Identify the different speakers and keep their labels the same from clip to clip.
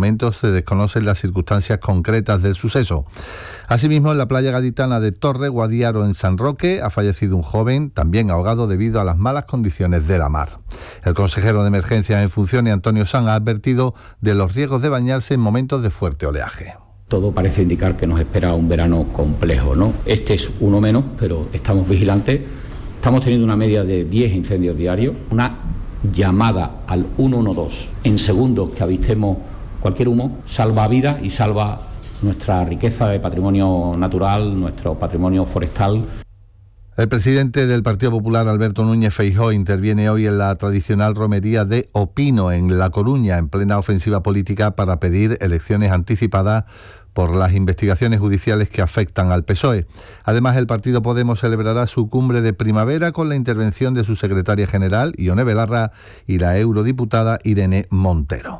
Speaker 1: momento se desconocen las circunstancias concretas del suceso. Asimismo, en la playa gaditana de Torre Guadiaro, en San Roque, ha fallecido un joven, también ahogado debido a las malas condiciones de la mar. El consejero de Emergencias en funciones, Antonio Sanz, ha advertido de los riesgos de bañarse en momentos de fuerte oleaje.
Speaker 2: Todo parece indicar que nos espera un verano complejo, ¿no? Este es uno menos, pero estamos vigilantes. Estamos teniendo una media de 10 incendios diarios, una llamada al 112 en segundos que avistemos cualquier humo, salva vidas y salva nuestra riqueza de patrimonio natural, nuestro patrimonio forestal.
Speaker 1: El presidente del Partido Popular, Alberto Núñez Feijóo, interviene hoy en la tradicional romería de Opino, en La Coruña, en plena ofensiva política para pedir elecciones anticipadas por las investigaciones judiciales que afectan al PSOE. Además, el partido Podemos celebrará su cumbre de primavera con la intervención de su secretaria general, Ione Belarra, y la eurodiputada Irene Montero.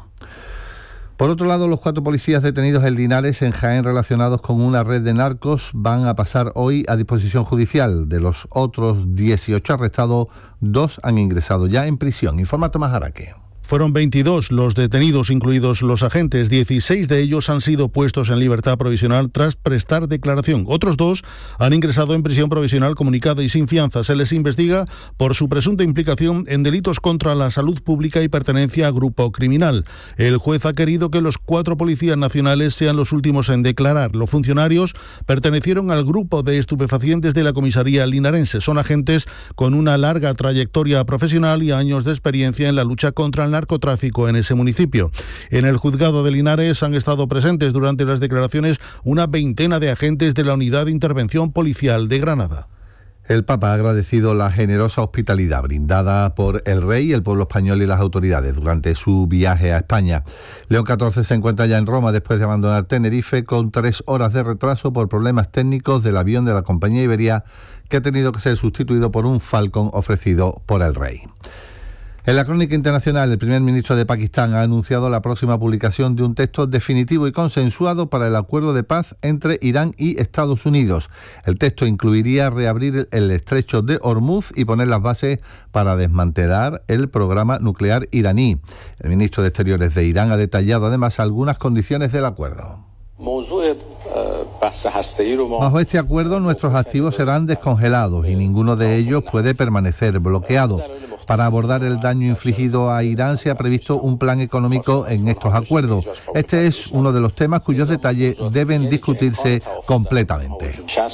Speaker 1: Por otro lado, los 4 policías detenidos en Linares, en Jaén, relacionados con una red de narcos, van a pasar hoy a disposición judicial. De los otros 18 arrestados, 2 han ingresado ya en prisión. Informa Tomás Araque.
Speaker 3: Fueron 22 los detenidos, incluidos los agentes. 16 de ellos han sido puestos en libertad provisional tras prestar declaración. Otros 2 han ingresado en prisión provisional comunicada y sin fianza. Se les investiga por su presunta implicación en delitos contra la salud pública y pertenencia a grupo criminal. El juez ha querido que los 4 policías nacionales sean los últimos en declarar. Los funcionarios pertenecieron al grupo de estupefacientes de la comisaría linarense. Son agentes con una larga trayectoria profesional y años de experiencia en la lucha contra el narcotráfico en ese municipio. En el juzgado de Linares han estado presentes durante las declaraciones una veintena de agentes de la Unidad de Intervención Policial de Granada.
Speaker 1: El Papa ha agradecido la generosa hospitalidad brindada por el rey, el pueblo español y las autoridades durante su viaje a España. León XIV se encuentra ya en Roma después de abandonar Tenerife con 3 horas de retraso por problemas técnicos del avión de la compañía Iberia, que ha tenido que ser sustituido por un Falcon ofrecido por el rey. En la crónica internacional, el primer ministro de Pakistán ha anunciado la próxima publicación de un texto definitivo y consensuado para el acuerdo de paz entre Irán y Estados Unidos. El texto incluiría reabrir el estrecho de Hormuz y poner las bases para desmantelar el programa nuclear iraní. El ministro de Exteriores de Irán ha detallado además algunas condiciones del acuerdo. Bajo este acuerdo, nuestros activos serán descongelados y ninguno de ellos puede permanecer bloqueado. Para abordar el daño infligido a Irán se ha previsto un plan económico en estos acuerdos. Este es uno de los temas cuyos detalles deben discutirse completamente.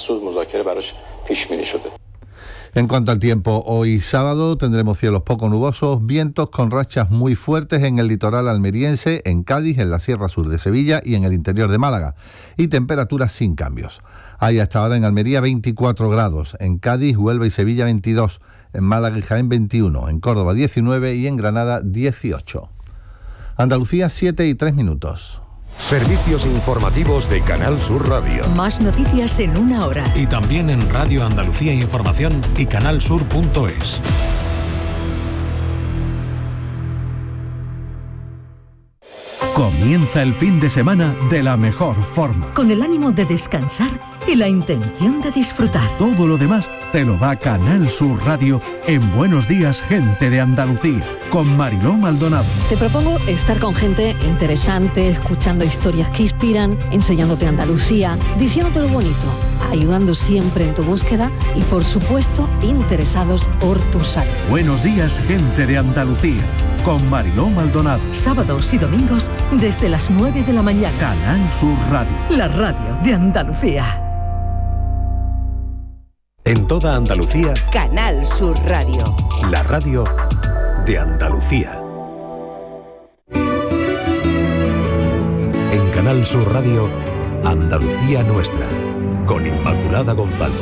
Speaker 1: En cuanto al tiempo, hoy sábado tendremos cielos poco nubosos, vientos con rachas muy fuertes en el litoral almeriense, en Cádiz, en la Sierra Sur de Sevilla y en el interior de Málaga, y temperaturas sin cambios. Hay hasta ahora en Almería 24 grados, en Cádiz, Huelva y Sevilla 22, en Málaga y Jaén 21, en Córdoba 19 y en Granada 18. Andalucía 7:03.
Speaker 4: Servicios informativos de Canal Sur Radio.
Speaker 5: Más noticias en una hora.
Speaker 6: Y también en Radio Andalucía Información y canalsur.es.
Speaker 7: Comienza el fin de semana de la mejor forma.
Speaker 5: Con el ánimo de descansar y la intención de disfrutar.
Speaker 7: Todo lo demás te lo da Canal Sur Radio en Buenos Días, Gente de Andalucía, con Mariló Maldonado.
Speaker 8: Te propongo estar con gente interesante, escuchando historias que inspiran, enseñándote Andalucía, diciéndote lo bonito, ayudando siempre en tu búsqueda y, por supuesto, interesados por tu salud.
Speaker 7: Buenos Días, Gente de Andalucía, con Mariló Maldonado.
Speaker 5: Sábados y domingos desde las 9 de la mañana.
Speaker 7: Canal Sur Radio.
Speaker 5: La radio de Andalucía.
Speaker 4: En toda Andalucía,
Speaker 9: Canal Sur Radio.
Speaker 4: La radio de Andalucía. En Canal Sur Radio, Andalucía Nuestra, con Inmaculada González.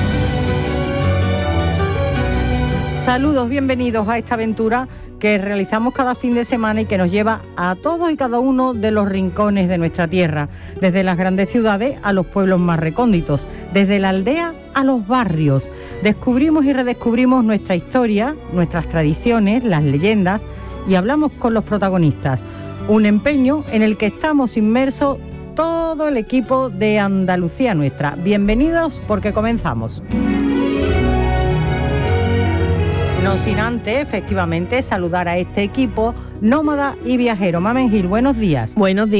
Speaker 10: Saludos, bienvenidos a esta aventura que realizamos cada fin de semana y que nos lleva a todos y cada uno de los rincones de nuestra tierra, desde las grandes ciudades a los pueblos más recónditos, desde la aldea a los barrios. Descubrimos y redescubrimos nuestra historia, nuestras tradiciones, las leyendas y hablamos con los protagonistas. Un empeño en el que estamos inmersos todo el equipo de Andalucía Nuestra. Bienvenidos porque comenzamos. No sin antes, efectivamente, saludar a este equipo nómada y viajero. Mamen Gil, buenos días.
Speaker 11: Buenos días.